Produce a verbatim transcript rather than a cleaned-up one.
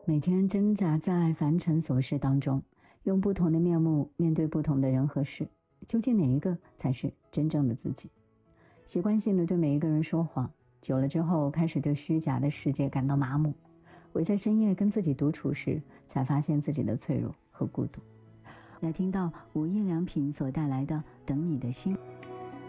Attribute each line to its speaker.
Speaker 1: 每天挣扎在凡尘琐事当中，用不同的面目面对不同的人和事，究竟哪一个才是真正的自己？习惯性的对每一个人说谎，久了之后开始对虚假的世界感到麻木，唯在深夜跟自己独处时，才发现自己的脆弱和孤独。来听到无印良品所带来的《等你的心》。